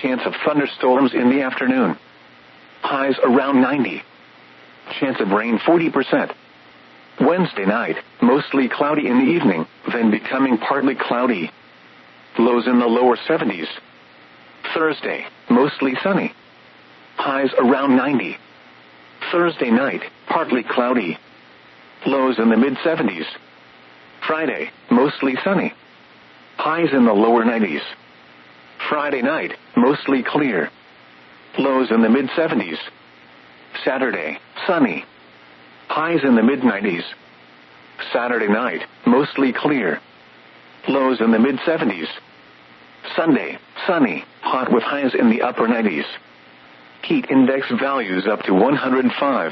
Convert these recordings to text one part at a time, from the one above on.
chance of thunderstorms in the afternoon. Highs around 90. Chance of rain 40%. Wednesday night, mostly cloudy in the evening, then becoming partly cloudy. Lows in the lower 70s. Thursday, mostly sunny. Highs around 90. Thursday night, partly cloudy. Lows in the mid-70s. Friday, mostly sunny. Highs in the lower 90s. Friday night, mostly clear. Lows in the mid-70s. Saturday, sunny. Highs in the mid-90s. Saturday night, mostly clear. Lows in the mid-70s. Sunday, sunny, hot with highs in the upper 90s. Heat index values up to 105.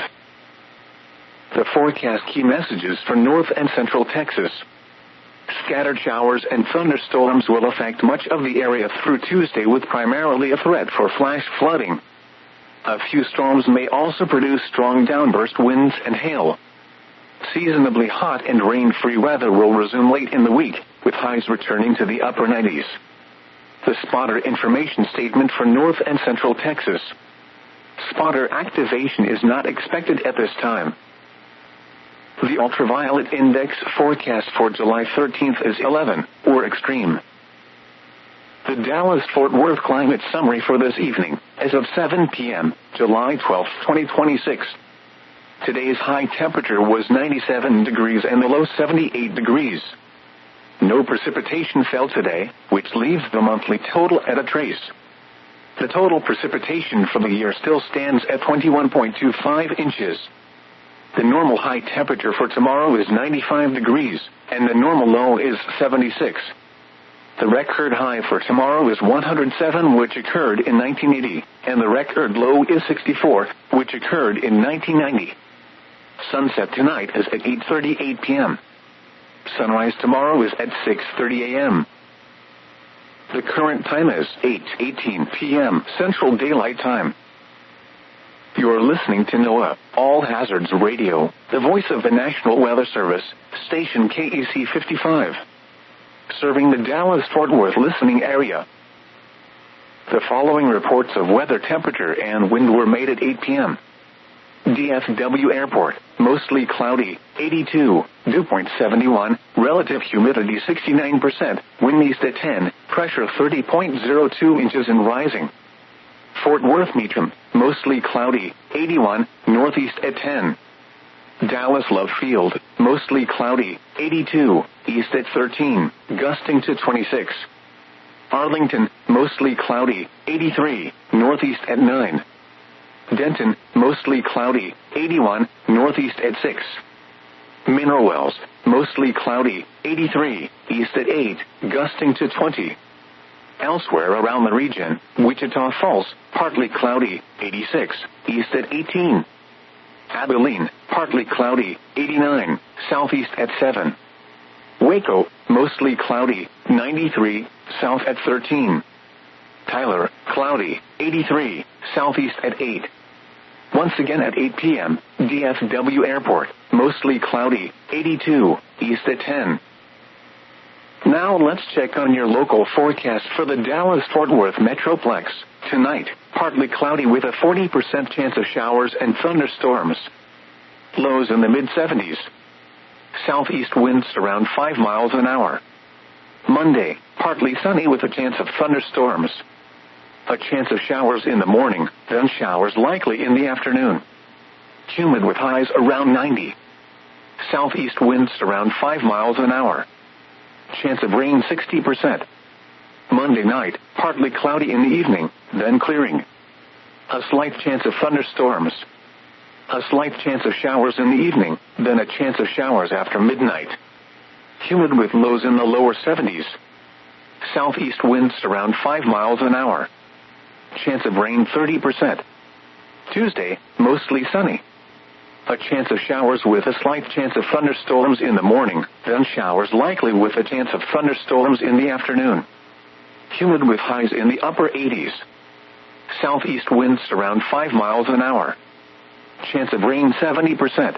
The forecast key messages for north and central Texas. Scattered showers and thunderstorms will affect much of the area through Tuesday with primarily a threat for flash flooding. A few storms may also produce strong downburst winds and hail. Seasonably hot and rain-free weather will resume late in the week, with highs returning to the upper 90s. The spotter information statement for north and central Texas. Spotter activation is not expected at this time. The ultraviolet index forecast for July 13th is 11, or extreme. The Dallas-Fort Worth climate summary for this evening, as of 7 p.m., July 12, 2026. Today's high temperature was 97 degrees and the low 78 degrees. No precipitation fell today, which leaves the monthly total at a trace. The total precipitation for the year still stands at 21.25 inches. The normal high temperature for tomorrow is 95 degrees, and the normal low is 76. The record high for tomorrow is 107, which occurred in 1980, and the record low is 64, which occurred in 1990. Sunset tonight is at 8:38 p.m. Sunrise tomorrow is at 6:30 a.m. The current time is 8:18 p.m. Central Daylight Time. You're listening to NOAA, All Hazards Radio, the voice of the National Weather Service, station KEC 55. Serving the Dallas-Fort Worth listening area. The following reports of weather temperature and wind were made at 8 p.m. DFW Airport, mostly cloudy, 82, dew point 71, relative humidity 69%, wind east at 10, pressure 30.02 inches and rising. Fort Worth Meacham, mostly cloudy, 81, northeast at 10. Dallas Love Field, mostly cloudy, 82, east at 13, gusting to 26. Arlington, mostly cloudy, 83, northeast at 9. Denton, mostly cloudy, 81, northeast at 6. Mineral Wells, mostly cloudy, 83, east at 8, gusting to 20. Elsewhere around the region, Wichita Falls, partly cloudy, 86, east at 18. Abilene, partly cloudy, 89, southeast at 7. Waco, mostly cloudy, 93, south at 13. Tyler, cloudy, 83, southeast at 8. Once again at 8 p.m., DFW Airport, mostly cloudy, 82, east at 10. Now let's check on your local forecast for the Dallas-Fort Worth Metroplex. Tonight, partly cloudy with a 40% chance of showers and thunderstorms. Lows in the mid-70s. Southeast winds around 5 miles an hour. Monday, partly sunny with a chance of thunderstorms. A chance of showers in the morning, then showers likely in the afternoon. Humid with highs around 90. Southeast winds around 5 miles an hour. Chance of rain 60%. Monday night, partly cloudy in the evening, then clearing. A slight chance of thunderstorms. A slight chance of showers in the evening, then a chance of showers after midnight. Humid with lows in the lower 70s. Southeast winds around 5 miles an hour. Chance of rain 30%. Tuesday, mostly sunny. A chance of showers with a slight chance of thunderstorms in the morning, then showers likely with a chance of thunderstorms in the afternoon. Humid with highs in the upper 80s. Southeast winds around 5 miles an hour. Chance of rain 70%.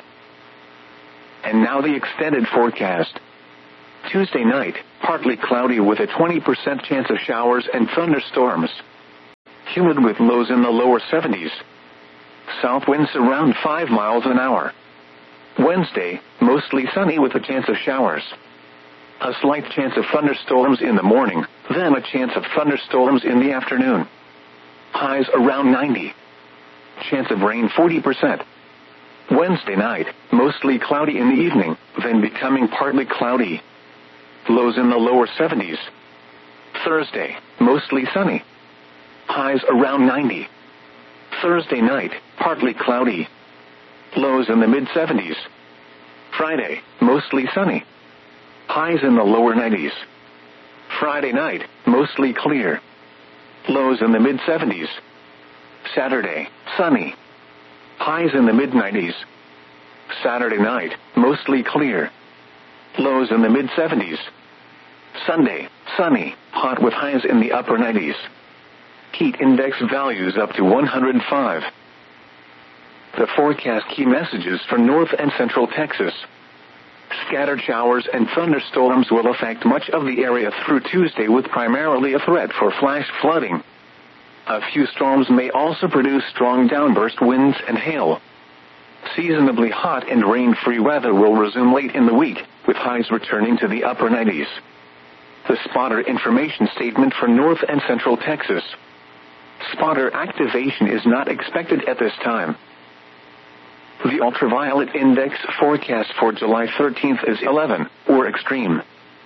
And now the extended forecast. Tuesday night, partly cloudy with a 20% chance of showers and thunderstorms. Humid with lows in the lower 70s. South winds around 5 miles an hour. Wednesday, mostly sunny with a chance of showers. A slight chance of thunderstorms in the morning, then a chance of thunderstorms in the afternoon. Highs around 90. Chance of rain 40%. Wednesday night, mostly cloudy in the evening, then becoming partly cloudy. Lows in the lower 70s. Thursday, mostly sunny. Highs around 90. Thursday night, partly cloudy. Lows in the mid-70s. Friday, mostly sunny. Highs in the lower 90s. Friday night, mostly clear. Lows in the mid-70s. Saturday, sunny. Highs in the mid-90s. Saturday night, mostly clear. Lows in the mid-70s. Sunday, sunny, hot with highs in the upper 90s. Heat index values up to 105. The forecast key messages for north and central Texas. Scattered showers and thunderstorms will affect much of the area through Tuesday with primarily a threat for flash flooding. A few storms may also produce strong downburst winds and hail. Seasonably hot and rain-free weather will resume late in the week, with highs returning to the upper 90s. The spotter information statement for north and central Texas. Spotter activation is not expected at this time. The ultraviolet index forecast for July 13th is 11, or extreme.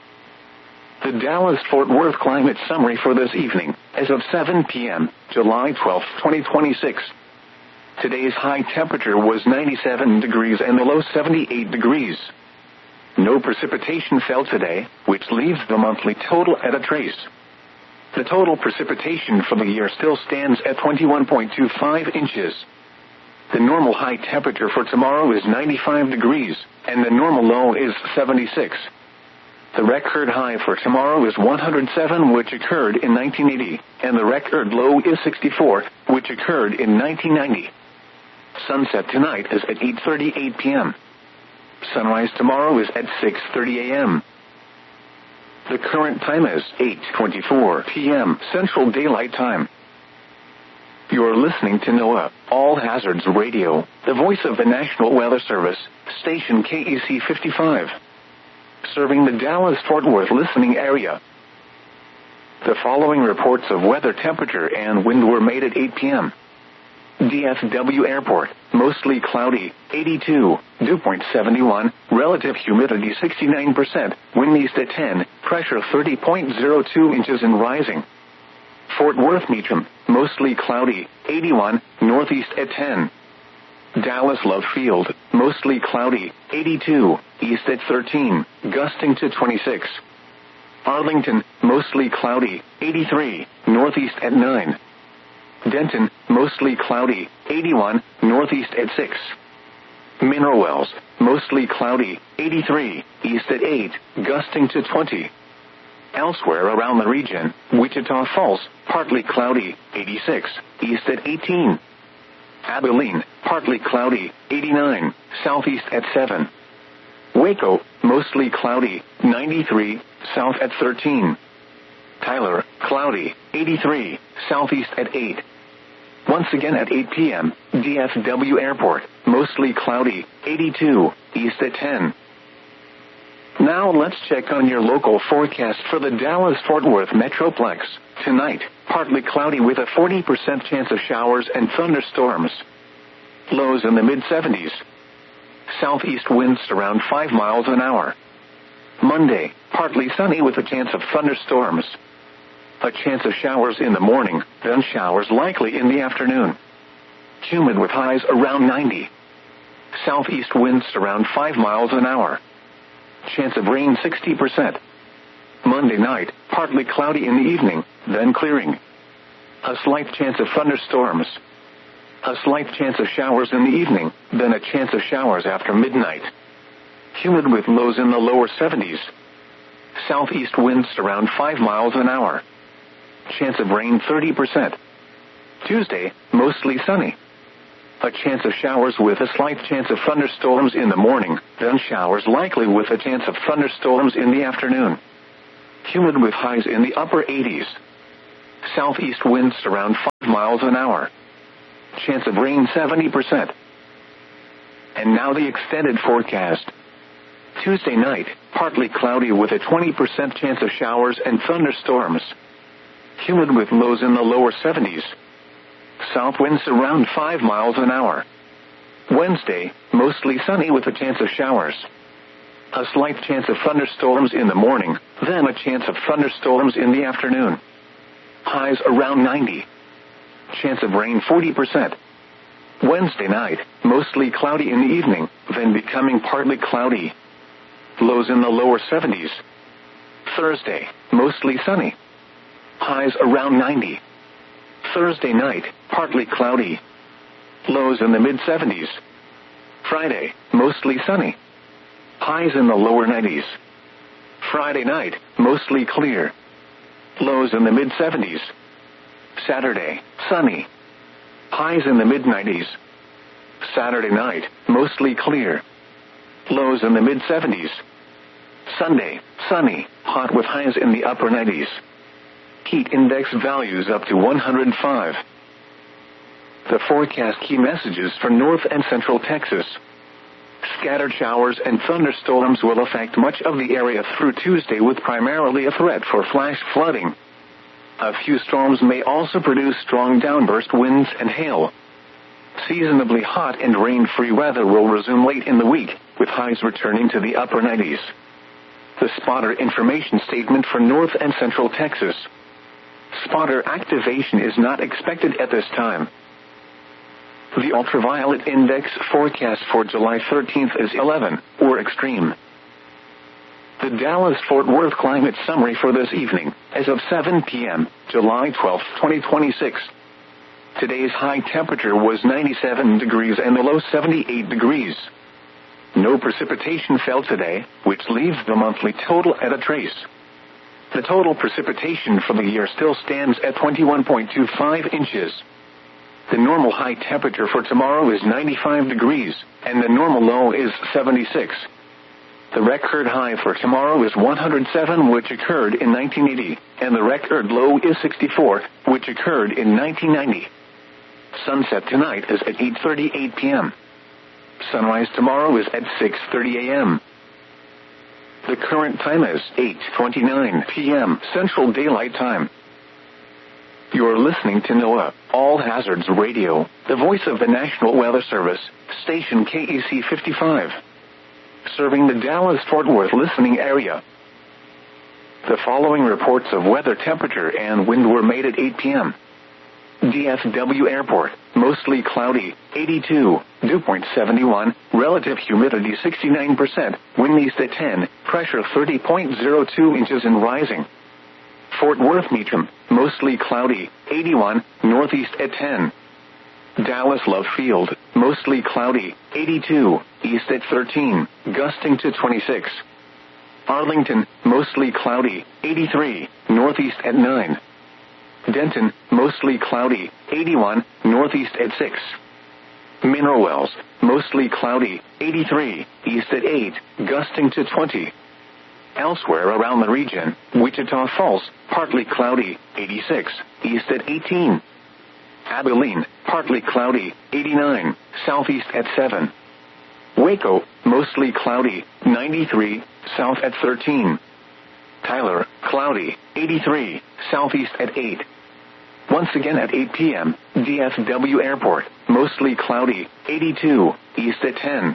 The Dallas-Fort Worth climate summary for this evening, as of 7 p.m., July 12, 2026. Today's high temperature was 97 degrees and the low 78 degrees. No precipitation fell today, which leaves the monthly total at a trace. The total precipitation for the year still stands at 21.25 inches. The normal high temperature for tomorrow is 95 degrees, and the normal low is 76. The record high for tomorrow is 107, which occurred in 1980, and the record low is 64, which occurred in 1990. Sunset tonight is at 8:38 p.m. Sunrise tomorrow is at 6:30 a.m. The current time is 8:24 p.m. Central Daylight Time. You're listening to NOAA, All Hazards Radio, the voice of the National Weather Service, station KEC 55. Serving the Dallas-Fort Worth listening area. The following reports of weather temperature and wind were made at 8 p.m. DFW Airport, mostly cloudy, 82, dew point 71, relative humidity 69%, wind east at 10, pressure 30.02 inches and rising. Fort Worth Meacham, mostly cloudy, 81, northeast at 10. Dallas Love Field, mostly cloudy, 82, east at 13, gusting to 26. Arlington, mostly cloudy, 83, northeast at 9. Denton, mostly cloudy, 81, northeast at 6. Mineral Wells, mostly cloudy, 83, east at 8, gusting to 20. Elsewhere around the region, Wichita Falls, partly cloudy, 86, east at 18. Abilene, partly cloudy, 89, southeast at 7. Waco, mostly cloudy, 93, south at 13. Tyler, cloudy, 83, southeast at 8. Once again at 8 p.m., DFW Airport, mostly cloudy, 82, east at 10. Now let's check on your local forecast for the Dallas-Fort Worth Metroplex. Tonight, partly cloudy with a 40% chance of showers and thunderstorms. Lows in the mid-70s. Southeast winds around 5 miles an hour. Monday, partly sunny with a chance of thunderstorms. A chance of showers in the morning, then showers likely in the afternoon. Humid with highs around 90. Southeast winds around 5 miles an hour. Chance of rain 60%. Monday night, partly cloudy in the evening, then clearing. A slight chance of thunderstorms. A slight chance of showers in the evening, then a chance of showers after midnight. Humid with lows in the lower 70s. Southeast winds around 5 miles an hour. Chance of rain 30%. Tuesday, mostly sunny. A chance of showers with a slight chance of thunderstorms in the morning, then showers likely with a chance of thunderstorms in the afternoon. Humid with highs in the upper 80s. Southeast winds around 5 miles an hour. Chance of rain 70%. And now the extended forecast. Tuesday night, partly cloudy with a 20% chance of showers and thunderstorms. Humid with lows in the lower 70s. South winds around 5 miles an hour. Wednesday, mostly sunny with a chance of showers. A slight chance of thunderstorms in the morning, then a chance of thunderstorms in the afternoon. Highs around 90. Chance of rain 40%. Wednesday night, mostly cloudy in the evening, then becoming partly cloudy. Lows in the lower 70s. Thursday, mostly sunny. Highs around 90. Thursday night, partly cloudy. Lows in the mid-70s. Friday, mostly sunny. Highs in the lower 90s. Friday night, mostly clear. Lows in the mid-70s. Saturday, sunny. Highs in the mid-90s. Saturday night, mostly clear. Lows in the mid-70s. Sunday, sunny, hot with highs in the upper 90s. Heat index values up to 105. The forecast key messages for north and central Texas. Scattered showers and thunderstorms will affect much of the area through Tuesday with primarily a threat for flash flooding. A few storms may also produce strong downburst winds and hail. Seasonably hot and rain-free weather will resume late in the week, with highs returning to the upper 90s. The spotter information statement for north and central Texas. Spotter activation is not expected at this time. The ultraviolet index forecast for July 13th is 11, or extreme. The Dallas-Fort Worth climate summary for this evening, as of 7 p.m., July 12, 2026. Today's high temperature was 97 degrees and the low 78 degrees. No precipitation fell today, which leaves the monthly total at a trace. The total precipitation for the year still stands at 21.25 inches. The normal high temperature for tomorrow is 95 degrees, and the normal low is 76. The record high for tomorrow is 107, which occurred in 1980, and the record low is 64, which occurred in 1990. Sunset tonight is at 8:38 p.m. Sunrise tomorrow is at 6:30 a.m. The current time is 8:29 p.m. Central Daylight Time. You're listening to NOAA, All Hazards Radio, the voice of the National Weather Service, station KEC 55. Serving the Dallas-Fort Worth listening area. The following reports of weather temperature and wind were made at 8 p.m. DFW Airport, mostly cloudy, 82, dew point 71, relative humidity 69%, wind east at 10, pressure 30.02 inches and rising. Fort Worth Meacham, mostly cloudy, 81, northeast at 10. Dallas Love Field, mostly cloudy, 82, east at 13, gusting to 26. Arlington, mostly cloudy, 83, northeast at 9. Denton, mostly cloudy, 81, northeast at 6. Mineral Wells, mostly cloudy, 83, east at 8, gusting to 20. Elsewhere around the region, Wichita Falls, partly cloudy, 86, east at 18. Abilene, partly cloudy, 89, southeast at 7. Waco, mostly cloudy, 93, south at 13. Tyler, cloudy, 83, southeast at 8. Once again at 8 p.m., DFW Airport, mostly cloudy, 82, east at 10.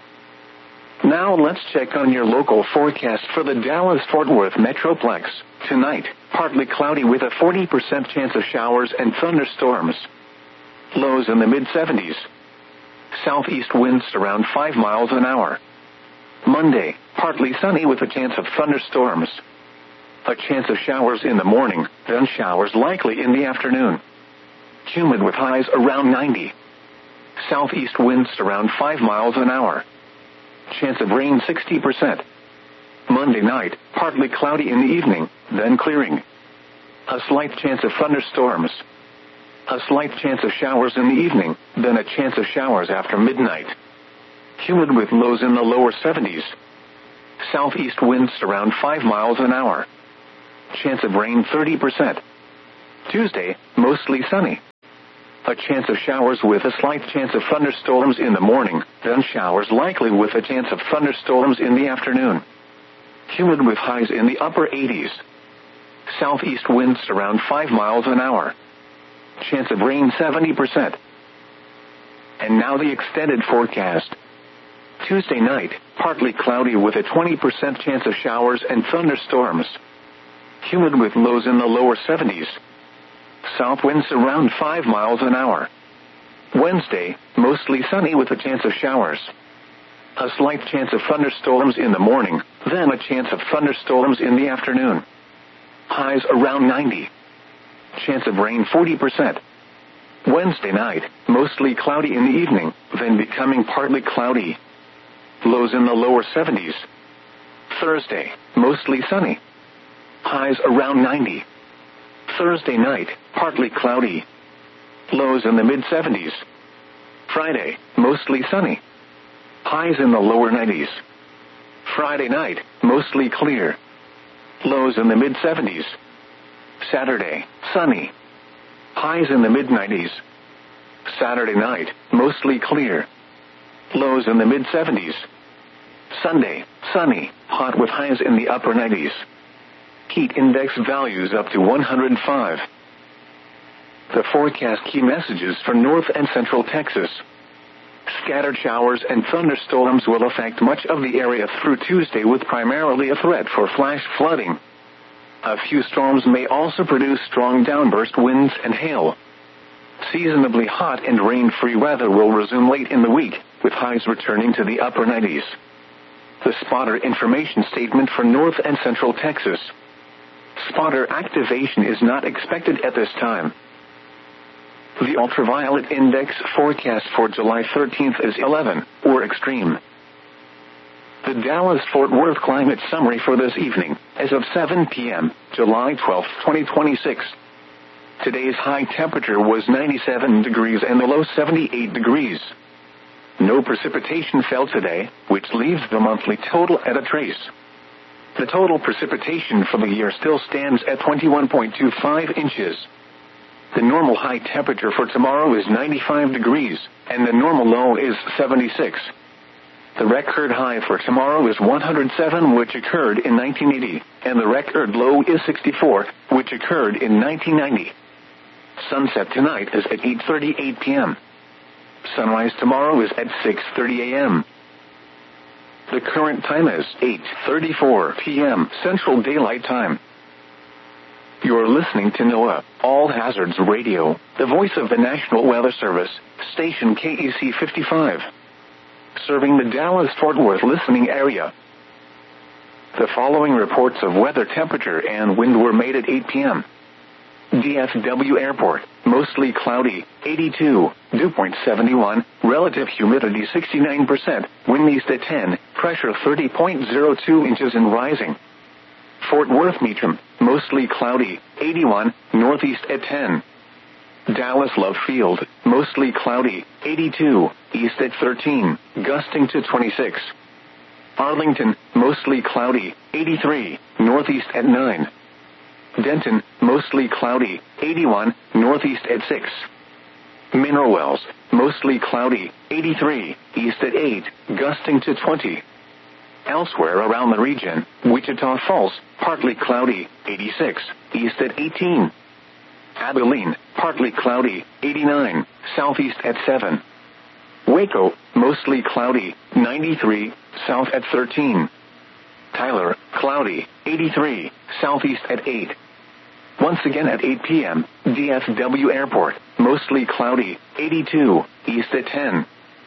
Now let's check on your local forecast for the Dallas-Fort Worth Metroplex. Tonight, partly cloudy with a 40% chance of showers and thunderstorms. Lows in the mid-70s. Southeast winds around 5 miles an hour. Monday, partly sunny with a chance of thunderstorms. A chance of showers in the morning, then showers likely in the afternoon. Humid with highs around 90. Southeast winds around 5 miles an hour. Chance of rain 60%. Monday night, partly cloudy in the evening, then clearing. A slight chance of thunderstorms. A slight chance of showers in the evening, then a chance of showers after midnight. Humid with lows in the lower 70s. Southeast winds around 5 miles an hour. Chance of rain 30%. Tuesday, mostly sunny. A chance of showers with a slight chance of thunderstorms in the morning, then showers likely with a chance of thunderstorms in the afternoon. Humid with highs in the upper 80s. Southeast winds around 5 miles an hour. Chance of rain 70%. And now the extended forecast. Tuesday night, partly cloudy with a 20% chance of showers and thunderstorms. Humid with lows in the lower 70s. South winds around 5 miles an hour. Wednesday, mostly sunny with a chance of showers. A slight chance of thunderstorms in the morning, then a chance of thunderstorms in the afternoon. Highs around 90. Chance of rain 40%. Wednesday night, mostly cloudy in the evening, then becoming partly cloudy. Lows in the lower 70s. Thursday, mostly sunny. Highs around 90. Thursday night, partly cloudy. Lows in the mid-70s. Friday, mostly sunny. Highs in the lower 90s. Friday night, mostly clear. Lows in the mid-70s. Saturday, sunny. Highs in the mid-90s. Saturday night, mostly clear. Lows in the mid-70s. Sunday, sunny, hot with highs in the upper 90s. Heat index values up to 105. The forecast key messages for North and Central Texas. Scattered showers and thunderstorms will affect much of the area through Tuesday with primarily a threat for flash flooding. A few storms may also produce strong downburst winds and hail. Seasonably hot and rain-free weather will resume late in the week, with highs returning to the upper 90s. The spotter information statement for North and Central Texas. Spotter activation is not expected at this time. The ultraviolet index forecast for July 13th is 11, or extreme. The Dallas-Fort Worth climate summary for this evening, as of 7 p.m., July 12, 2026. Today's high temperature was 97 degrees and the low 78 degrees. No precipitation fell today, which leaves the monthly total at a trace. The total precipitation for the year still stands at 21.25 inches. The normal high temperature for tomorrow is 95 degrees, and the normal low is 76. The record high for tomorrow is 107, which occurred in 1980, and the record low is 64, which occurred in 1990. Sunset tonight is at 8:38 p.m. Sunrise tomorrow is at 6:30 a.m. The current time is 8:34 p.m. Central Daylight Time. You're listening to NOAA, All Hazards Radio, the voice of the National Weather Service, station KEC 55. Serving the Dallas-Fort Worth listening area. The following reports of weather temperature and wind were made at 8 p.m. DFW Airport, mostly cloudy, 82, dew point 71, relative humidity 69%, wind east at 10, pressure 30.02 inches and rising. Fort Worth Meacham, mostly cloudy, 81, northeast at 10. Dallas Love Field, mostly cloudy, 82, east at 13, gusting to 26. Arlington, mostly cloudy, 83, northeast at 9. Denton, mostly cloudy, 81, northeast at 6. Mineral Wells, mostly cloudy, 83, east at 8, gusting to 20. Elsewhere around the region, Wichita Falls, partly cloudy, 86, east at 18. Abilene, partly cloudy, 89, southeast at 7. Waco, mostly cloudy, 93, south at 13. Tyler, cloudy, 83, southeast at 8. Once again at 8 p.m., DFW Airport, mostly cloudy, 82, east at 10.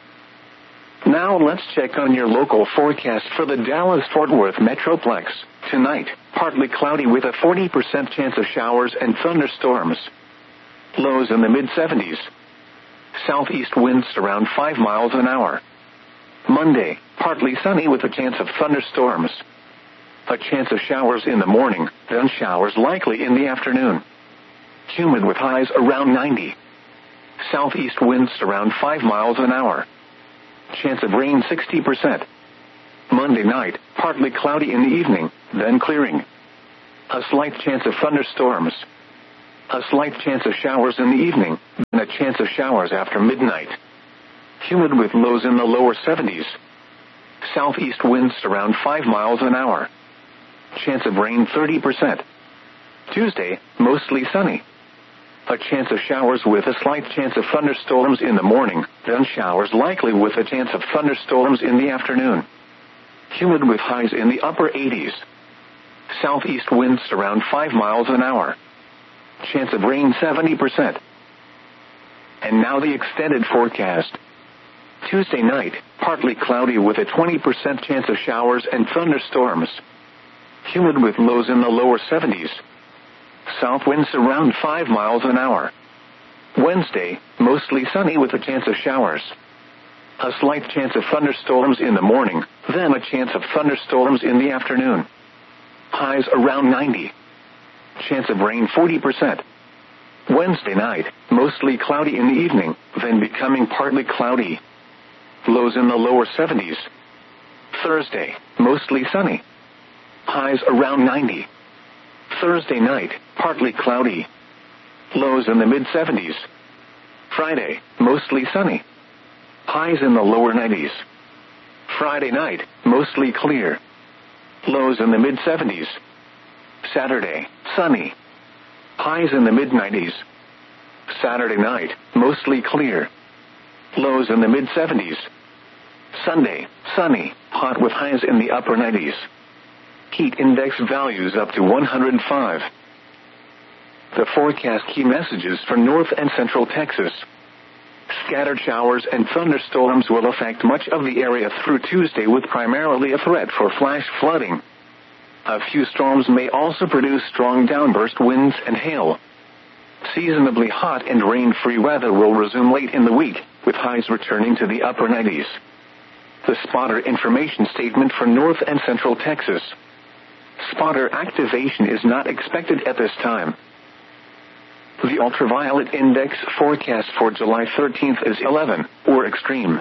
Now let's check on your local forecast for the Dallas-Fort Worth Metroplex. Tonight, partly cloudy with a 40% chance of showers and thunderstorms. Lows in the mid-70s. Southeast winds around 5 miles an hour. Monday, partly sunny with a chance of thunderstorms. A chance of showers in the morning, then showers likely in the afternoon. Humid with highs around 90. Southeast winds around 5 miles an hour. Chance of rain 60%. Monday night, partly cloudy in the evening, then clearing. A slight chance of thunderstorms. A slight chance of showers in the evening, and a chance of showers after midnight. Humid with lows in the lower 70s. Southeast winds around 5 miles an hour. Chance of rain 30%. Tuesday, mostly sunny. A chance of showers with a slight chance of thunderstorms in the morning, then showers likely with a chance of thunderstorms in the afternoon. Humid with highs in the upper 80s. Southeast winds around 5 miles an hour. Chance of rain 70%. And now the extended forecast. Tuesday night, partly cloudy with a 20% chance of showers and thunderstorms. Humid with lows in the lower 70s. South winds around 5 miles an hour. Wednesday, mostly sunny with a chance of showers. A slight chance of thunderstorms in the morning, then a chance of thunderstorms in the afternoon. Highs around 90. Chance of rain 40%. Wednesday night, mostly cloudy in the evening, then becoming partly cloudy. Lows in the lower 70s. Thursday, mostly sunny. Highs around 90. Thursday night, partly cloudy. Lows in the mid-70s. Friday, mostly sunny. Highs in the lower 90s. Friday night, mostly clear. Lows in the mid-70s. Saturday, sunny. Highs in the mid-90s. Saturday night, mostly clear. Lows in the mid-70s. Sunday, sunny, hot with highs in the upper 90s. Heat index values up to 105. The forecast key messages for north and central Texas. Scattered showers and thunderstorms will affect much of the area through Tuesday with primarily a threat for flash flooding. A few storms may also produce strong downburst winds and hail. Seasonably hot and rain-free weather will resume late in the week, with highs returning to the upper 90s. The spotter information statement for north and central Texas. Spotter activation is not expected at this time. The ultraviolet index forecast for July 13th is 11, or extreme.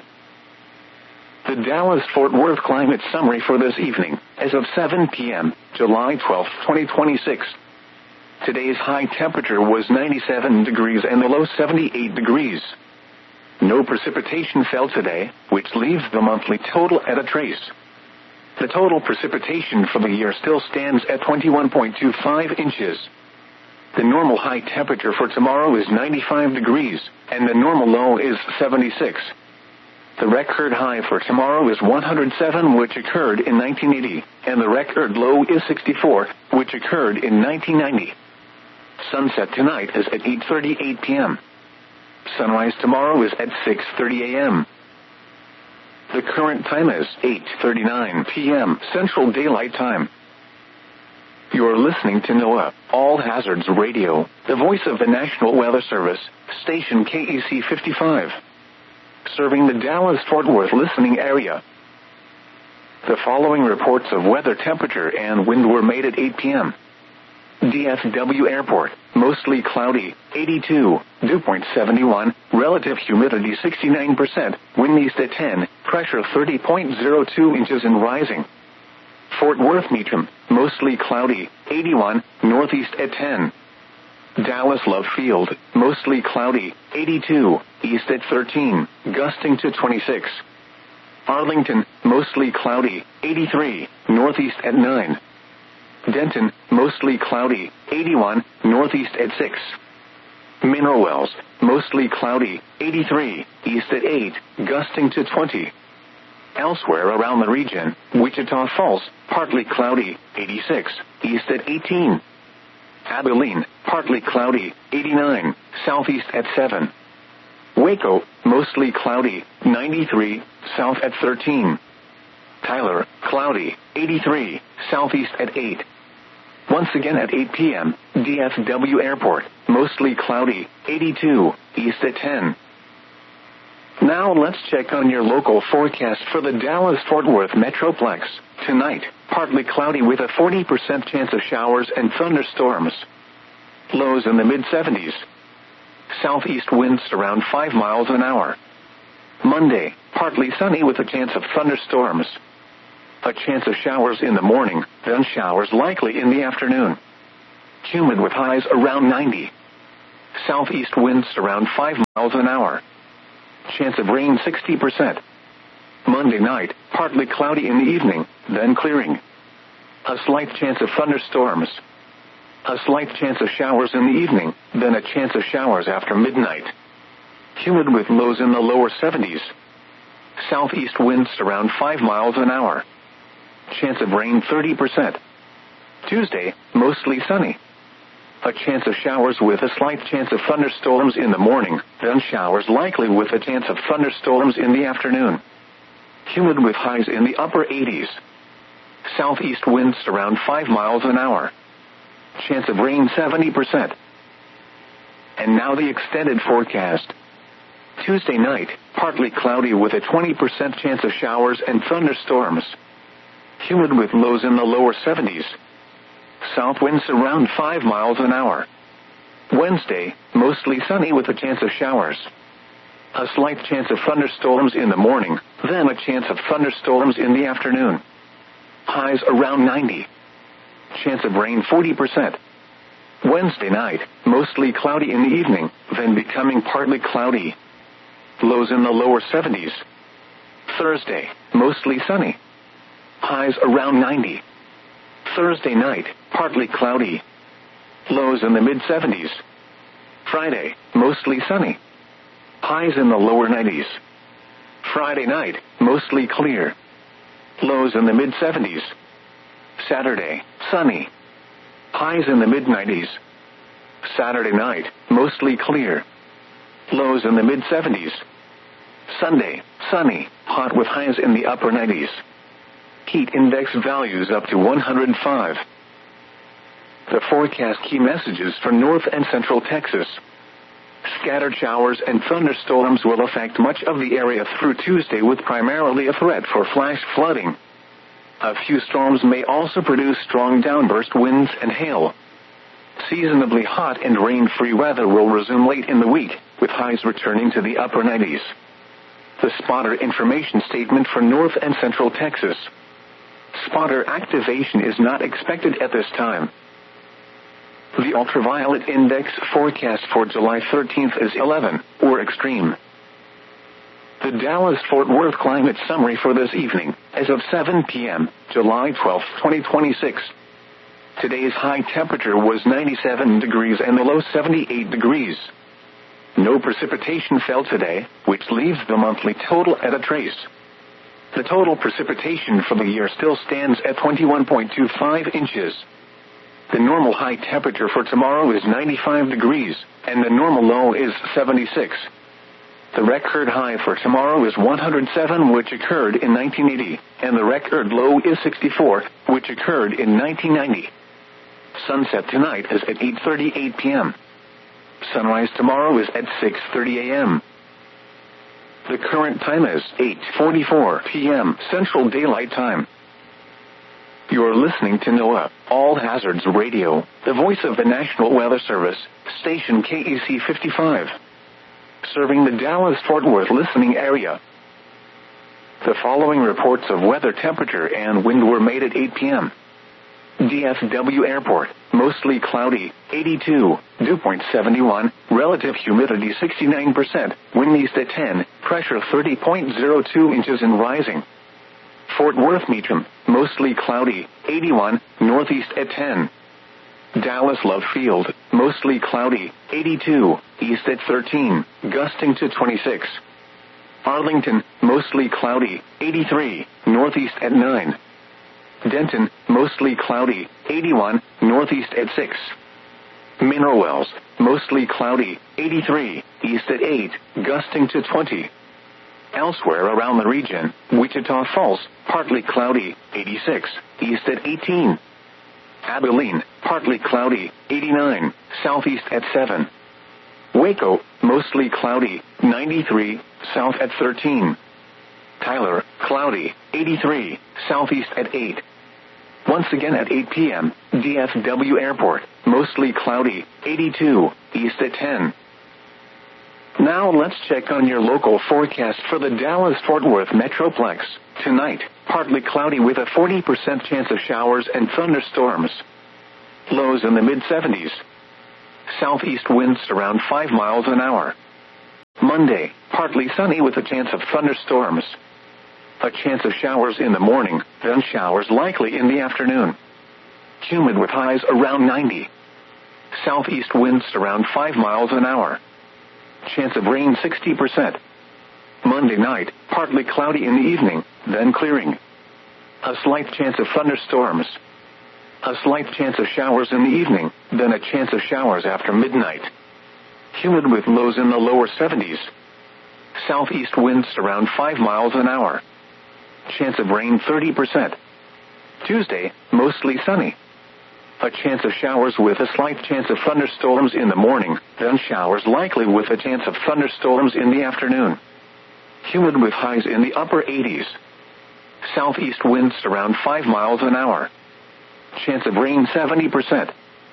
The Dallas-Fort Worth climate summary for this evening, as of 7 p.m., July 12, 2026. Today's high temperature was 97 degrees and the low 78 degrees. No precipitation fell today, which leaves the monthly total at a trace. The total precipitation for the year still stands at 21.25 inches. The normal high temperature for tomorrow is 95 degrees, and the normal low is 76. The record high for tomorrow is 107, which occurred in 1980, and the record low is 64, which occurred in 1990. Sunset tonight is at 8:38 p.m. Sunrise tomorrow is at 6:30 a.m. The current time is 8:39 p.m. Central Daylight Time. You're listening to NOAA, All Hazards Radio, the voice of the National Weather Service, station KEC 55. Serving the Dallas-Fort Worth listening area. The following reports of weather temperature and wind were made at 8 p.m. DFW Airport, mostly cloudy, 82, dew point 71, relative humidity 69%, wind east at 10, pressure 30.02 inches and rising. Fort Worth Meacham, mostly cloudy, 81, northeast at 10. Dallas Love Field, mostly cloudy, 82, east at 13, gusting to 26. Arlington, mostly cloudy, 83, northeast at 9. Denton, mostly cloudy, 81, northeast at 6. Mineral Wells, mostly cloudy, 83, east at 8, gusting to 20. Elsewhere around the region, Wichita Falls, partly cloudy, 86, east at 18. Abilene, partly cloudy, 89, southeast at 7. Waco, mostly cloudy, 93, south at 13. Tyler, cloudy, 83, southeast at 8. Once again at 8 p.m., DFW Airport, mostly cloudy, 82, east at 10. Now let's check on your local forecast for the Dallas-Fort Worth Metroplex. Tonight, partly cloudy with a 40% chance of showers and thunderstorms. Lows in the mid-70s. Southeast winds around 5 miles an hour. Monday, partly sunny with a chance of thunderstorms. A chance of showers in the morning, then showers likely in the afternoon. Humid with highs around 90. southeast winds around 5 miles an hour. Chance of rain 60%. Monday night, partly cloudy in the evening, then clearing. A slight chance of thunderstorms. A slight chance of showers in the evening, then a chance of showers after midnight. Humid with lows in the lower 70s. Southeast winds around 5 miles an hour. Chance of rain 30%. Tuesday, mostly sunny. A chance of showers with a slight chance of thunderstorms in the morning, then showers likely with a chance of thunderstorms in the afternoon. Humid with highs in the upper 80s. Southeast winds around 5 miles an hour. Chance of rain 70%. And now the extended forecast. Tuesday night, partly cloudy with a 20% chance of showers and thunderstorms. Humid with lows in the lower 70s. South winds around 5 miles an hour. Wednesday, mostly sunny with a chance of showers. A slight chance of thunderstorms in the morning, then a chance of thunderstorms in the afternoon. Highs around 90. Chance of rain 40%. Wednesday night, mostly cloudy in the evening, then becoming partly cloudy. Lows in the lower 70s. Thursday, mostly sunny. Highs around 90. Thursday night, partly cloudy. Lows in the mid-70s. Friday, mostly sunny. Highs in the lower 90s. Friday night, mostly clear. Lows in the mid-70s. Saturday, sunny. Highs in the mid-90s. Saturday night, mostly clear. Lows in the mid-70s. Sunday, sunny, hot with highs in the upper 90s. Heat index values up to 105. The forecast key messages for north and central Texas. Scattered showers and thunderstorms will affect much of the area through Tuesday with primarily a threat for flash flooding. A few storms may also produce strong downburst winds and hail. Seasonably hot and rain-free weather will resume late in the week, with highs returning to the upper 90s. The spotter information statement for north and central Texas. Spotter activation is not expected at this time. The ultraviolet index forecast for July 13th is 11, or extreme. The Dallas-Fort Worth climate summary for this evening, as of 7 p.m., July 12, 2026. Today's high temperature was 97 degrees and the low 78 degrees. No precipitation fell today, which leaves the monthly total at a trace. The total precipitation for the year still stands at 21.25 inches. The normal high temperature for tomorrow is 95 degrees, and the normal low is 76. The record high for tomorrow is 107, which occurred in 1980, and the record low is 64, which occurred in 1990. Sunset tonight is at 8:38 p.m. Sunrise tomorrow is at 6:30 a.m. The current time is 8:44 p.m. Central Daylight Time. You're listening to NOAA, All Hazards Radio, the voice of the National Weather Service, station KEC 55. Serving the Dallas-Fort Worth listening area. The following reports of weather temperature and wind were made at 8 p.m. DFW Airport, mostly cloudy, 82, dew point 71, relative humidity 69%, wind east at 10, pressure 30.02 inches and rising. Fort Worth Meacham, mostly cloudy, 81, northeast at 10. Dallas Love Field, mostly cloudy, 82, east at 13, gusting to 26. Arlington, mostly cloudy, 83, northeast at 9. Denton, mostly cloudy, 81, northeast at 6. Mineral Wells, mostly cloudy, 83, east at 8, gusting to 20. Elsewhere around the region, Wichita Falls, partly cloudy, 86, east at 18. Abilene, partly cloudy, 89, southeast at 7. Waco, mostly cloudy, 93, south at 13. Tyler, cloudy, 83, southeast at 8. Once again at 8 p.m., DFW Airport, mostly cloudy, 82, east at 10. Now let's check on your local forecast for the Dallas-Fort Worth Metroplex. Tonight, partly cloudy with a 40% chance of showers and thunderstorms. Lows in the mid-70s. southeast winds around 5 miles an hour. Monday, partly sunny with a chance of thunderstorms. A chance of showers in the morning, then showers likely in the afternoon. Humid with highs around 90. Southeast winds around 5 miles an hour. Chance of rain 60%. Monday night, partly cloudy in the evening, then clearing. A slight chance of thunderstorms. A slight chance of showers in the evening, then a chance of showers after midnight. Humid with lows in the lower 70s. Southeast winds around 5 miles an hour. Chance of rain 30%. Tuesday, mostly sunny. A chance of showers with a slight chance of thunderstorms in the morning, then showers likely with a chance of thunderstorms in the afternoon. Humid with highs in the upper 80s. Southeast winds around 5 miles an hour. Chance of rain 70%.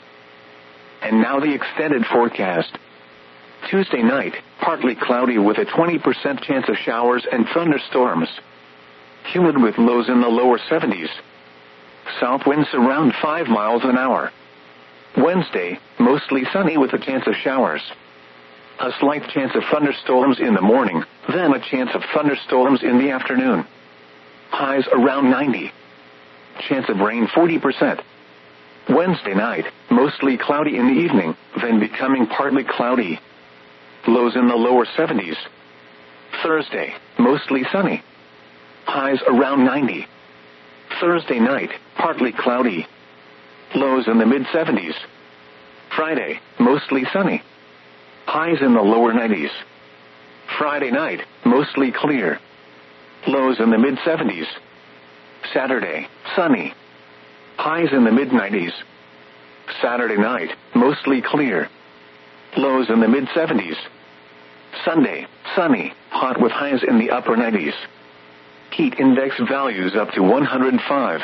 And now the extended forecast. Tuesday night, partly cloudy with a 20% chance of showers and thunderstorms. Humid with lows in the lower 70s. South winds around 5 miles an hour. Wednesday, mostly sunny with a chance of showers. A slight chance of thunderstorms in the morning, then a chance of thunderstorms in the afternoon. Highs around 90. Chance of rain 40%. Wednesday night, mostly cloudy in the evening, then becoming partly cloudy. Lows in the lower 70s. Thursday, mostly sunny. Highs around 90. Thursday night, partly cloudy. Lows in the mid-70s. Friday, mostly sunny. Highs in the lower 90s. Friday night, mostly clear. Lows in the mid-70s. Saturday, sunny. Highs in the mid-90s. Saturday night, mostly clear. Lows in the mid-70s. Sunday, sunny, hot with highs in the upper 90s. Heat index values up to 105.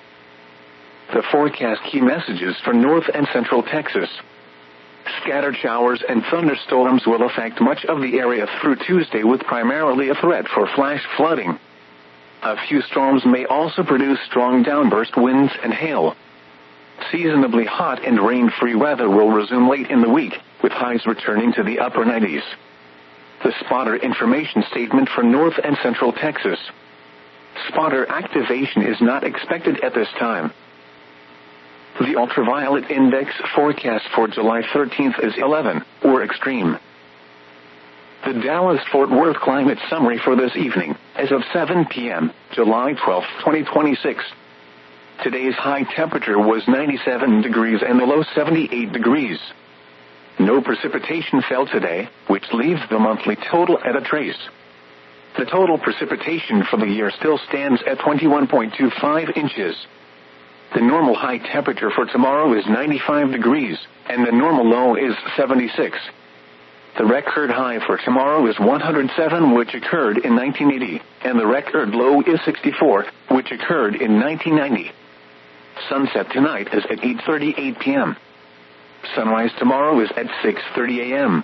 The forecast key messages for North and Central Texas. Scattered showers and thunderstorms will affect much of the area through Tuesday with primarily a threat for flash flooding. A few storms may also produce strong downburst winds and hail. Seasonably hot and rain-free weather will resume late in the week, with highs returning to the upper 90s. The spotter information statement for North and Central Texas. Spotter activation is not expected at this time. The ultraviolet index forecast for July 13th is 11, or extreme. The Dallas-Fort Worth climate summary for this evening, as of 7 p.m., July 12, 2026. Today's high temperature was 97 degrees and the low 78 degrees. No precipitation fell today, which leaves the monthly total at a trace. The total precipitation for the year still stands at 21.25 inches. The normal high temperature for tomorrow is 95 degrees, and the normal low is 76. The record high for tomorrow is 107, which occurred in 1980, and the record low is 64, which occurred in 1990. Sunset tonight is at 8:38 p.m. Sunrise tomorrow is at 6:30 a.m.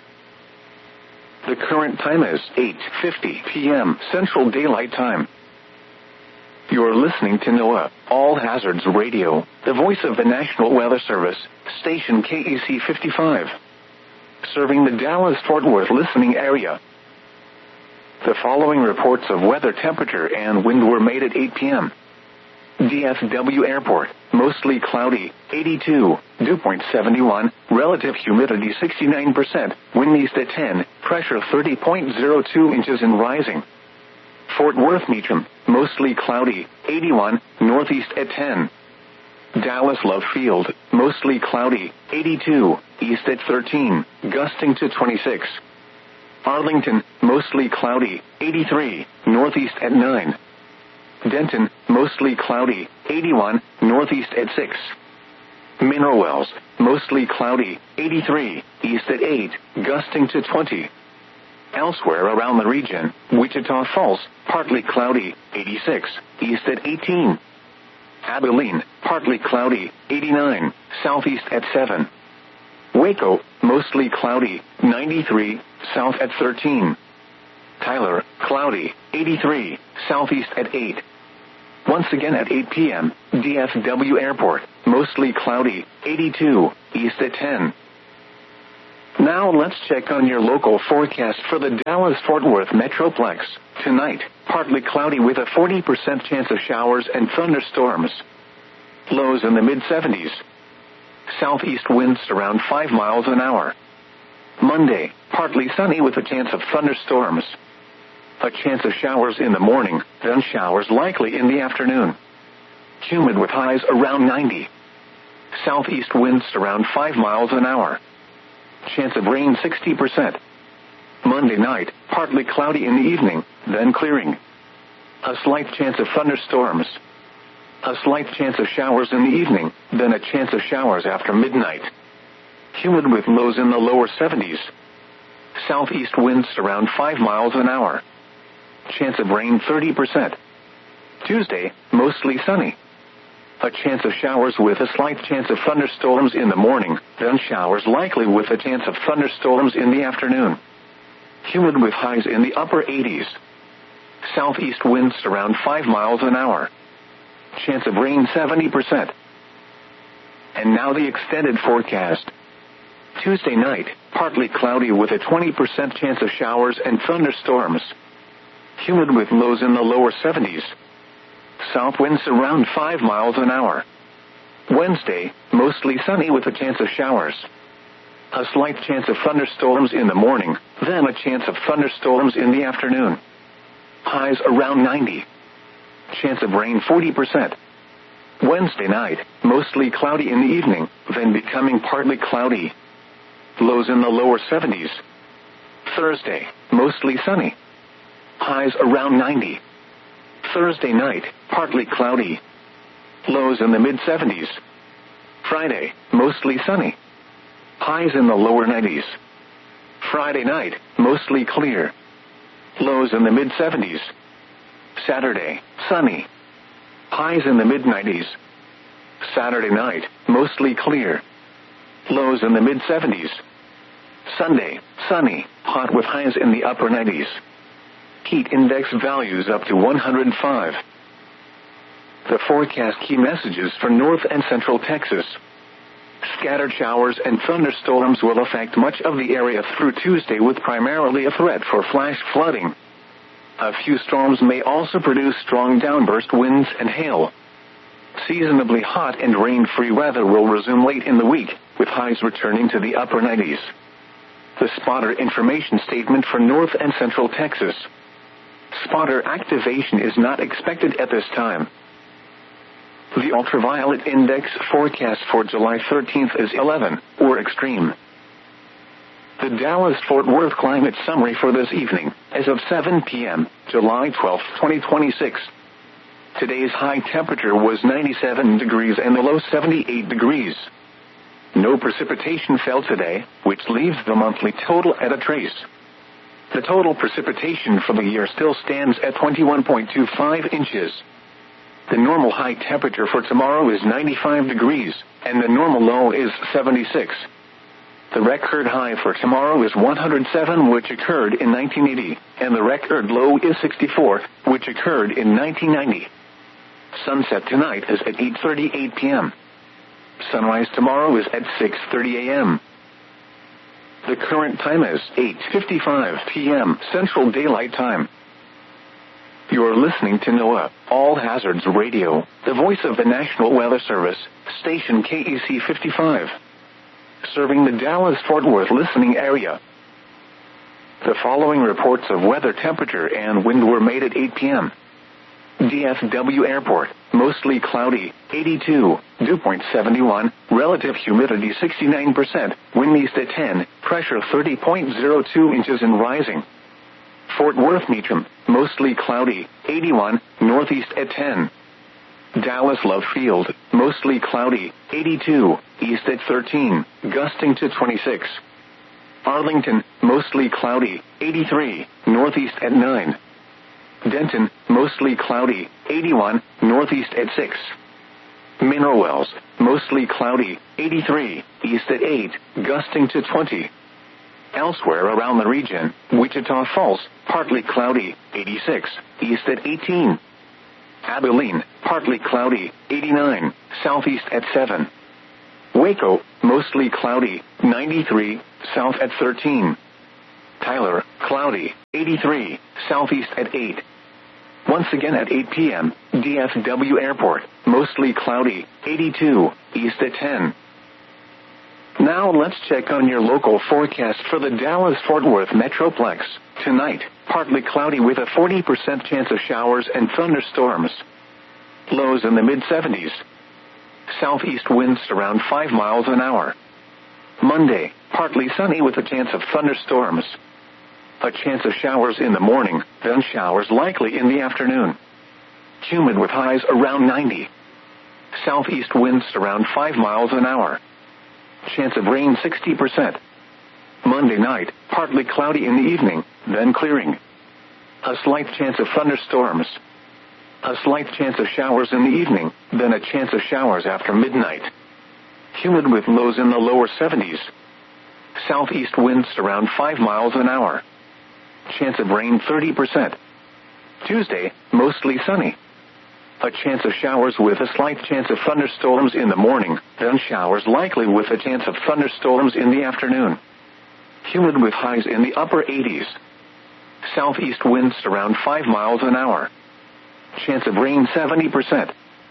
The current time is 8:50 p.m. Central Daylight Time. You're listening to NOAA, All Hazards Radio, the voice of the National Weather Service, station KEC 55. Serving the Dallas-Fort Worth listening area. The following reports of weather temperature and wind were made at 8 p.m. DFW Airport, mostly cloudy, 82, dew point 71, relative humidity 69%, wind east at 10, pressure 30.02 inches and rising. Fort Worth Meacham, mostly cloudy, 81, northeast at 10. Dallas Love Field, mostly cloudy, 82, east at 13, gusting to 26. Arlington, mostly cloudy, 83, northeast at 9. Denton, mostly cloudy, 81, northeast at 6. Mineral Wells, mostly cloudy, 83, east at 8, gusting to 20. Elsewhere around the region, Wichita Falls, partly cloudy, 86, east at 18. Abilene, partly cloudy, 89, southeast at 7. Waco, mostly cloudy, 93, south at 13. Tyler, cloudy, 83, southeast at 8. Once again at 8 p.m., DFW Airport, mostly cloudy, 82, east at 10. Now let's check on your local forecast for the Dallas-Fort Worth Metroplex. Tonight, partly cloudy with a 40% chance of showers and thunderstorms. Lows in the mid-70s. Southeast winds around 5 miles an hour. Monday, partly sunny with a chance of thunderstorms. A chance of showers in the morning, then showers likely in the afternoon. Humid with highs around 90. Southeast winds around 5 miles an hour. Chance of rain 60%. Monday night, partly cloudy in the evening, then clearing. A slight chance of thunderstorms. A slight chance of showers in the evening, then a chance of showers after midnight. Humid with lows in the lower 70s. Southeast winds around 5 miles an hour. Chance of rain 30%. Tuesday, mostly sunny. A chance of showers with a slight chance of thunderstorms in the morning, then showers likely with a chance of thunderstorms in the afternoon. Humid with highs in the upper 80s. Southeast winds around 5 miles an hour. Chance of rain 70%. And now the extended forecast. Tuesday night, partly cloudy with a 20% chance of showers and thunderstorms. Humid with lows in the lower 70s. South winds around 5 miles an hour. Wednesday, mostly sunny with a chance of showers. A slight chance of thunderstorms in the morning, then a chance of thunderstorms in the afternoon. Highs around 90. Chance of rain 40%. Wednesday night, mostly cloudy in the evening, then becoming partly cloudy. Lows in the lower 70s. Thursday, mostly sunny. Highs around 90. Thursday night, partly cloudy. Lows in the mid-70s. Friday, mostly sunny. Highs in the lower 90s. Friday night, mostly clear. Lows in the mid-70s. Saturday, sunny. Highs in the mid-90s. Saturday night, mostly clear. Lows in the mid-70s. Sunday, sunny, hot with highs in the upper 90s. Heat index values up to 105. The forecast key messages for North and Central Texas. Scattered showers and thunderstorms will affect much of the area through Tuesday with primarily a threat for flash flooding. A few storms may also produce strong downburst winds and hail. Seasonably hot and rain-free weather will resume late in the week, with highs returning to the upper 90s. The spotter information statement for North and Central Texas. Spotter activation is not expected at this time. The ultraviolet index forecast for July 13th is 11, or extreme. The Dallas-Fort Worth climate summary for this evening, as of 7 p.m., July 12, 2026. Today's high temperature was 97 degrees and the low 78 degrees. No precipitation fell today, which leaves the monthly total at a trace. The total precipitation for the year still stands at 21.25 inches. The normal high temperature for tomorrow is 95 degrees, and the normal low is 76. The record high for tomorrow is 107, which occurred in 1980, and the record low is 64, which occurred in 1990. Sunset tonight is at 8:38 p.m. Sunrise tomorrow is at 6:30 a.m. The current time is 8:55 p.m. Central Daylight Time. You're listening to NOAA, All Hazards Radio, the voice of the National Weather Service, station KEC 55. Serving the Dallas-Fort Worth listening area. The following reports of weather temperature and wind were made at 8 p.m. DFW Airport, mostly cloudy, 82, dew point 71, relative humidity 69%, wind east at 10, pressure 30.02 inches and rising. Fort Worth Meacham, mostly cloudy, 81, northeast at 10. Dallas Love Field, mostly cloudy, 82, east at 13, gusting to 26. Arlington, mostly cloudy, 83, northeast at 9. Denton, mostly cloudy, 81, northeast at 6. Mineral Wells, mostly cloudy, 83, east at 8, gusting to 20. Elsewhere around the region, Wichita Falls, partly cloudy, 86, east at 18. Abilene, partly cloudy, 89, southeast at 7. Waco, mostly cloudy, 93, south at 13. Tyler, cloudy, 83, southeast at 8. Once again at 8 p.m., DFW Airport, mostly cloudy, 82, east at 10. Now let's check on your local forecast for the Dallas-Fort Worth Metroplex. Tonight, partly cloudy with a 40% chance of showers and thunderstorms. Lows in the mid-70s. Southeast winds around 5 miles an hour. Monday, partly sunny with a chance of thunderstorms. A chance of showers in the morning, then showers likely in the afternoon. Humid with highs around 90. Southeast winds around 5 miles an hour. Chance of rain 60%. Monday night, partly cloudy in the evening, then clearing. A slight chance of thunderstorms. A slight chance of showers in the evening, then a chance of showers after midnight. Humid with lows in the lower 70s. Southeast winds around 5 miles an hour. Chance of rain 30%. Tuesday, mostly sunny. A chance of showers with a slight chance of thunderstorms in the morning, then showers likely with a chance of thunderstorms in the afternoon. Humid with highs in the upper 80s. Southeast winds around 5 miles an hour. Chance of rain 70%.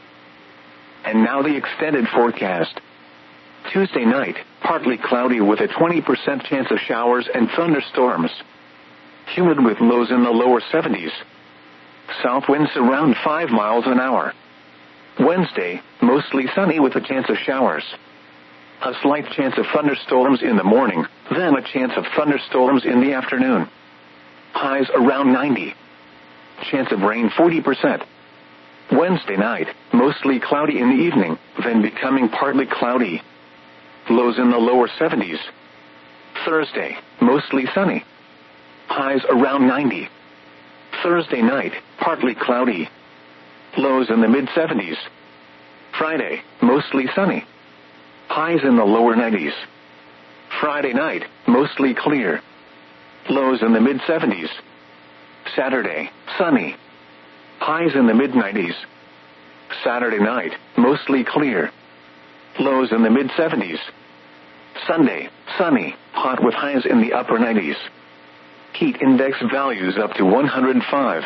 And now the extended forecast. Tuesday night, partly cloudy with a 20% chance of showers and thunderstorms. Humid with lows in the lower 70s. South winds around 5 miles an hour. Wednesday, mostly sunny with a chance of showers. A slight chance of thunderstorms in the morning, then a chance of thunderstorms in the afternoon. Highs around 90. Chance of rain 40%. Wednesday night, mostly cloudy in the evening, then becoming partly cloudy. Lows in the lower 70s. Thursday, mostly sunny. Highs around 90. Thursday night, partly cloudy. Lows in the mid-70s. Friday, mostly sunny. Highs in the lower 90s. Friday night, mostly clear. Lows in the mid-70s. Saturday, sunny. Highs in the mid-90s. Saturday night, mostly clear. Lows in the mid-70s. Sunday, sunny, hot with highs in the upper 90s. Heat index values up to 105.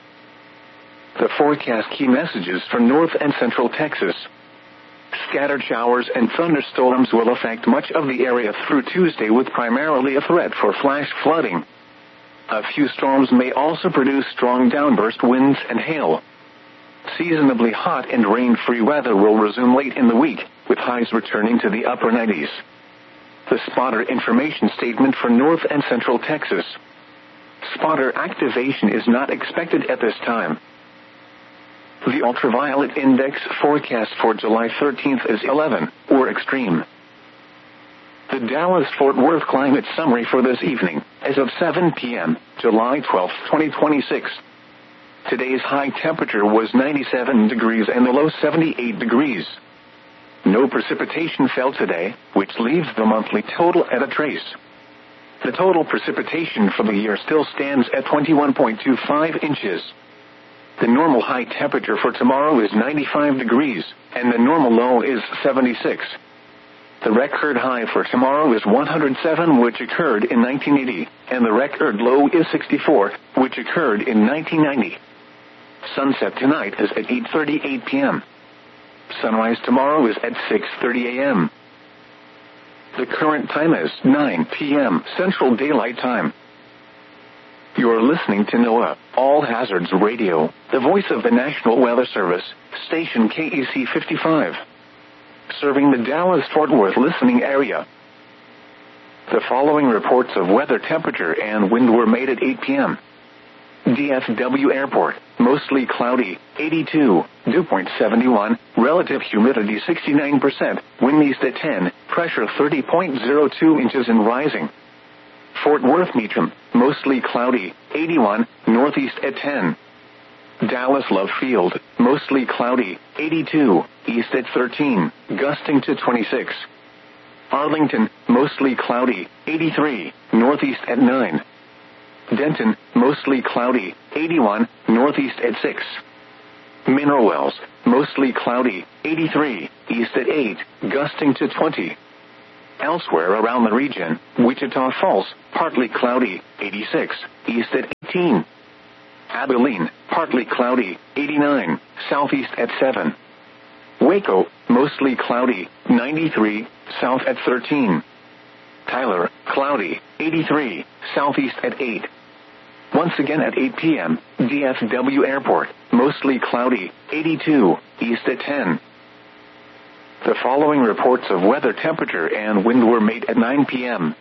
The forecast key messages for North and Central Texas. Scattered showers and thunderstorms will affect much of the area through Tuesday with primarily a threat for flash flooding. A few storms may also produce strong downburst winds and hail. Seasonably hot and rain-free weather will resume late in the week, with highs returning to the upper 90s. The spotter information statement for North and Central Texas. Spotter activation is not expected at this time. The ultraviolet index forecast for July 13th is 11, or extreme. The Dallas-Fort Worth climate summary for this evening, as of 7 p.m., July 12, 2026. Today's high temperature was 97 degrees and the low 78 degrees. No precipitation fell today, which leaves the monthly total at a trace. The total precipitation for the year still stands at 21.25 inches. The normal high temperature for tomorrow is 95 degrees, and the normal low is 76. The record high for tomorrow is 107, which occurred in 1980, and the record low is 64, which occurred in 1990. Sunset tonight is at 8:38 p.m. Sunrise tomorrow is at 6:30 a.m. The current time is 9 p.m. Central Daylight Time. You're listening to NOAA, All Hazards Radio, the voice of the National Weather Service, station KEC 55. Serving the Dallas-Fort Worth listening area. The following reports of weather temperature and wind were made at 8 p.m. DFW Airport, mostly cloudy, 82, dew point 71, relative humidity 69%, wind east at 10, pressure 30.02 inches and rising. Fort Worth Meacham, mostly cloudy, 81, northeast at 10. Dallas Love Field, mostly cloudy, 82, east at 13, gusting to 26. Arlington, mostly cloudy, 83, northeast at 9. Denton, mostly cloudy, 81, northeast at 6. Mineral Wells, mostly cloudy, 83, east at 8, gusting to 20. Elsewhere around the region, Wichita Falls, partly cloudy, 86, east at 18. Abilene, partly cloudy, 89, southeast at 7. Waco, mostly cloudy, 93, south at 13. Tyler, cloudy, 83, southeast at 8. Once again at 8 p.m., DFW Airport, mostly cloudy, 82, east at 10. The following reports of weather temperature and wind were made at 9 p.m.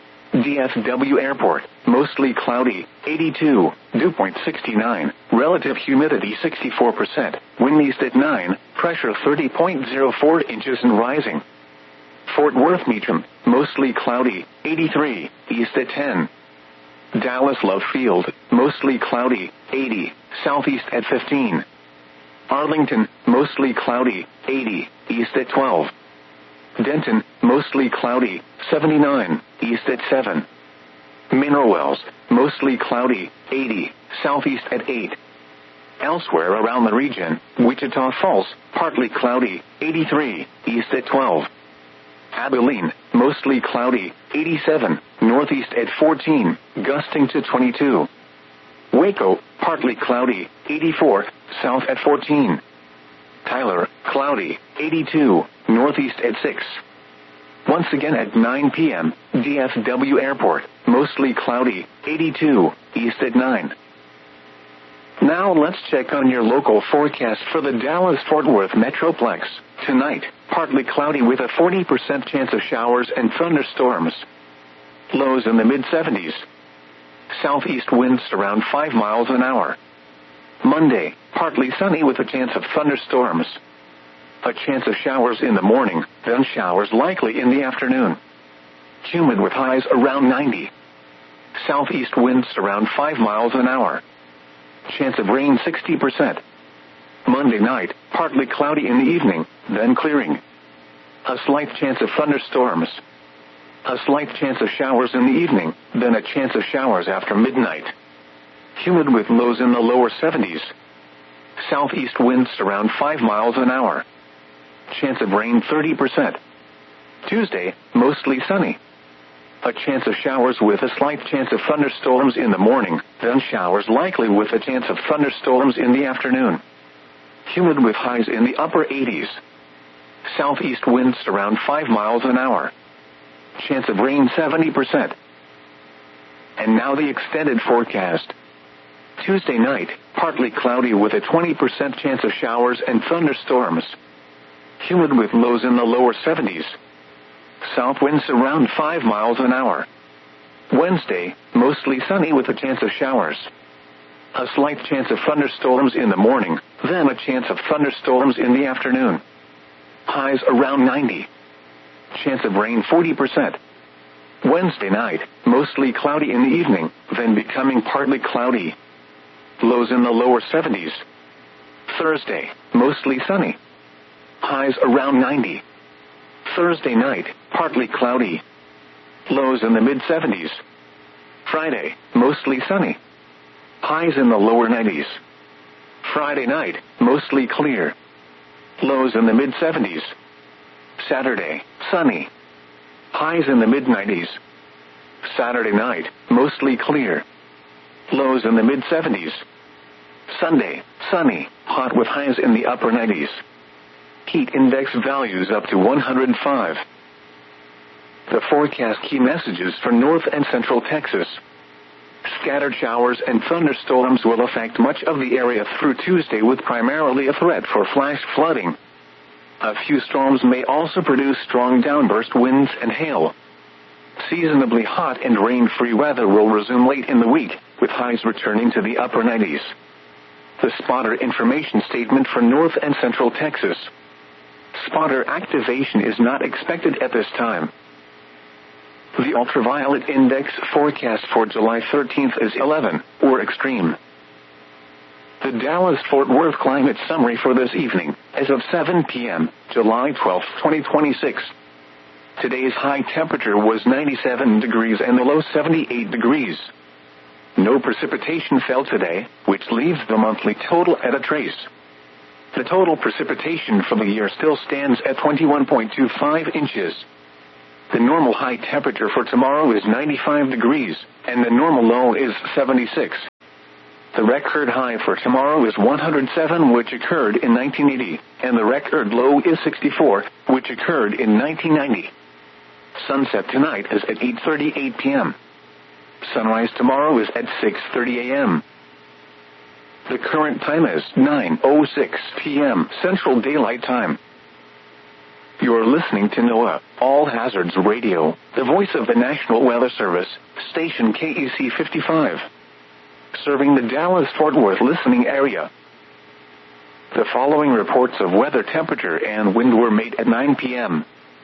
DFW Airport, mostly cloudy, 82, dew point 69, relative humidity 64%, wind east at 9, pressure 30.04 inches and rising. Fort Worth Meacham, mostly cloudy, 83, east at 10. Dallas Love Field, mostly cloudy, 80, southeast at 15. Arlington, mostly cloudy, 80, east at 12. Denton, mostly cloudy, 79, east at 7. Mineral Wells, mostly cloudy, 80, southeast at 8. Elsewhere around the region, Wichita Falls, partly cloudy, 83, east at 12. Abilene, mostly cloudy, 87, northeast at 14, gusting to 22. Waco, partly cloudy, 84, south at 14. Tyler, cloudy, 82, northeast at 6. Once again at 9 p.m., DFW Airport, mostly cloudy, 82, east at 9. Now let's check on your local forecast for the Dallas-Fort Worth Metroplex. Tonight, partly cloudy with a 40% chance of showers and thunderstorms. Lows in the mid-70s. Southeast winds around 5 miles an hour. Monday, partly sunny with a chance of thunderstorms. A chance of showers in the morning, then showers likely in the afternoon. Humid with highs around 90. Southeast winds around 5 miles an hour. Chance of rain 60%. Monday night, partly cloudy in the evening, then clearing. A slight chance of thunderstorms. A slight chance of showers in the evening, then a chance of showers after midnight. Humid with lows in the lower 70s. Southeast winds around 5 miles an hour. Chance of rain 30%. Tuesday, mostly sunny. A chance of showers with a slight chance of thunderstorms in the morning, then showers likely with a chance of thunderstorms in the afternoon. Humid with highs in the upper 80s. Southeast winds around 5 miles an hour. Chance of rain 70%. And now the extended forecast. Tuesday night, partly cloudy with a 20% chance of showers and thunderstorms. Humid with lows in the lower 70s. South winds around 5 miles an hour. Wednesday, mostly sunny with a chance of showers. A slight chance of thunderstorms in the morning, then a chance of thunderstorms in the afternoon. Highs around 90. Chance of rain 40%. Wednesday night, mostly cloudy in the evening, then becoming partly cloudy. Lows in the lower 70s. Thursday, mostly sunny. Highs around 90. Thursday night, partly cloudy. Lows in the mid-70s. Friday, mostly sunny. Highs in the lower 90s. Friday night, mostly clear. Lows in the mid-70s. Saturday, sunny. Highs in the mid-90s. Saturday night, mostly clear. Lows in the mid-70s. Sunday, sunny, hot with highs in the upper 90s. Heat index values up to 105. The forecast key messages for North and Central Texas. Scattered showers and thunderstorms will affect much of the area through Tuesday with primarily a threat for flash flooding. A few storms may also produce strong downburst winds and hail. Seasonably hot and rain-free weather will resume late in the week, with highs returning to the upper 90s. The spotter information statement for North and Central Texas. Spotter activation is not expected at this time. The ultraviolet index forecast for July 13th is 11, or extreme. The Dallas-Fort Worth climate summary for this evening, as of 7 p.m., July 12, 2026. Today's high temperature was 97 degrees and the low 78 degrees. No precipitation fell today, which leaves the monthly total at a trace. The total precipitation for the year still stands at 21.25 inches. The normal high temperature for tomorrow is 95 degrees, and the normal low is 76. The record high for tomorrow is 107, which occurred in 1980, and the record low is 64, which occurred in 1990. Sunset tonight is at 8:38 p.m. Sunrise tomorrow is at 6:30 a.m. The current time is 9:06 p.m. Central Daylight Time. You're listening to NOAA, All Hazards Radio, the voice of the National Weather Service, station KEC 55. Serving the Dallas-Fort Worth listening area. The following reports of weather temperature and wind were made at 9 p.m.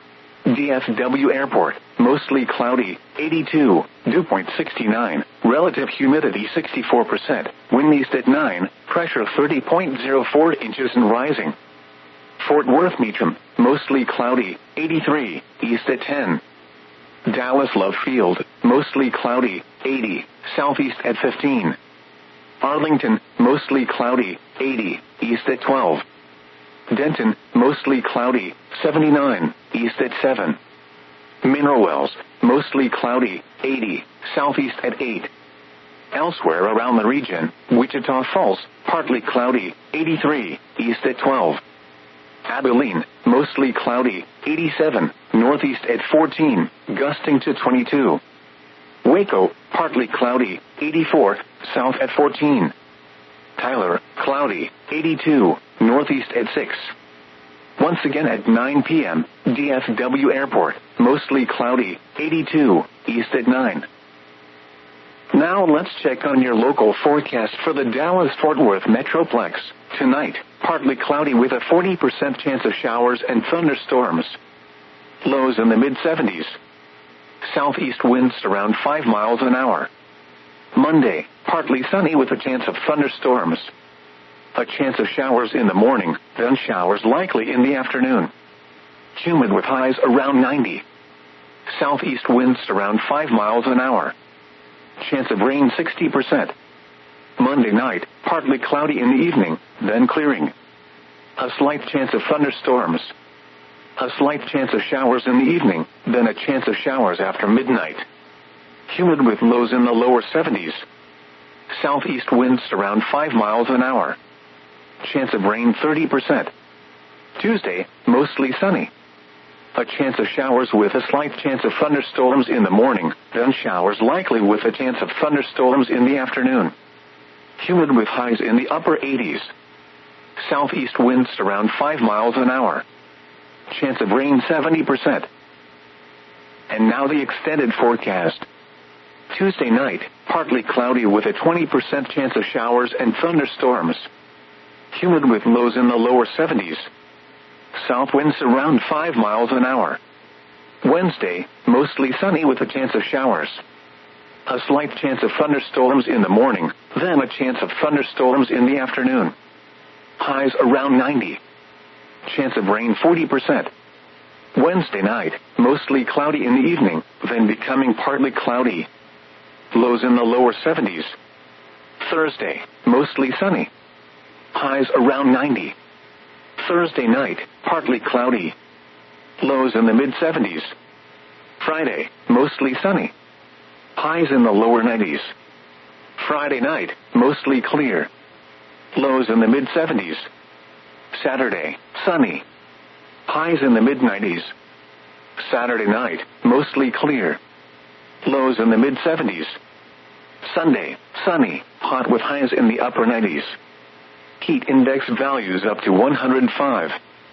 DFW Airport, mostly cloudy, 82, dew point 69, relative humidity 64%, wind east at 9, pressure 30.04 inches and rising. Fort Worth Meacham, mostly cloudy, 83, east at 10. Dallas Love Field, mostly cloudy, 80, southeast at 15. Arlington, mostly cloudy, 80, east at 12. Denton, mostly cloudy, 79, east at 7. Mineral Wells, mostly cloudy, 80, southeast at 8. Elsewhere around the region, Wichita Falls, partly cloudy, 83, east at 12. Abilene, mostly cloudy, 87, northeast at 14, gusting to 22. Waco, partly cloudy, 84, south at 14. Tyler, cloudy, 82, northeast at 6. Once again at 9 p.m., DFW Airport, mostly cloudy, 82, east at 9. Now let's check on your local forecast for the Dallas-Fort Worth Metroplex. Tonight, partly cloudy with a 40% chance of showers and thunderstorms. Lows in the mid-70s. Southeast winds around 5 miles an hour. Monday, partly sunny with a chance of thunderstorms. A chance of showers in the morning, then showers likely in the afternoon. Humid with highs around 90. Southeast winds around 5 miles an hour. Chance of rain 60%. Monday night, partly cloudy in the evening, then clearing. A slight chance of thunderstorms. A slight chance of showers in the evening, then a chance of showers after midnight. Humid with lows in the lower 70s. Southeast winds around 5 miles an hour. Chance of rain 30%. Tuesday, mostly sunny. A chance of showers with a slight chance of thunderstorms in the morning, then showers likely with a chance of thunderstorms in the afternoon. Humid with highs in the upper 80s. Southeast winds around 5 miles an hour. Chance of rain 70%. And now the extended forecast. Tuesday night, partly cloudy with a 20% chance of showers and thunderstorms. Humid with lows in the lower 70s. South winds around 5 miles an hour. Wednesday, mostly sunny with a chance of showers. A slight chance of thunderstorms in the morning, then a chance of thunderstorms in the afternoon. Highs around 90. Chance of rain 40%. Wednesday night, mostly cloudy in the evening, then becoming partly cloudy. Lows in the lower 70s. Thursday, mostly sunny. Highs around 90. Thursday night, partly cloudy. Lows in the mid-70s. Friday, mostly sunny. Highs in the lower 90s. Friday night, mostly clear. Lows in the mid-70s. Saturday, sunny. Highs in the mid-90s. Saturday night, mostly clear. Lows in the mid-70s. Sunday, sunny, hot with highs in the upper 90s. Heat index values up to 105.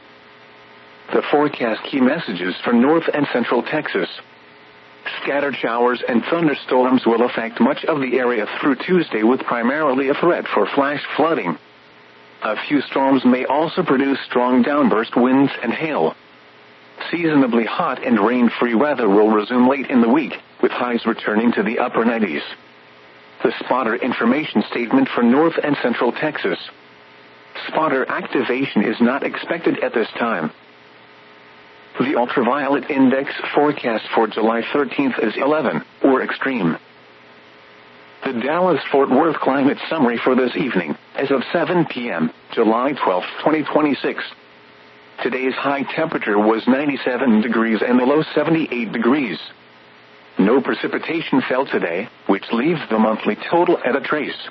The forecast key messages for North and Central Texas. Scattered showers and thunderstorms will affect much of the area through Tuesday with primarily a threat for flash flooding. A few storms may also produce strong downburst winds and hail. Seasonably hot and rain-free weather will resume late in the week, with highs returning to the upper 90s. The spotter information statement for North and Central Texas. Spotter activation is not expected at this time. The ultraviolet index forecast for July 13th is 11, or extreme. The Dallas-Fort Worth climate summary for this evening, as of 7 p.m., July 12, 2026. Today's high temperature was 97 degrees and the low 78 degrees. No precipitation fell today, which leaves the monthly total at a trace.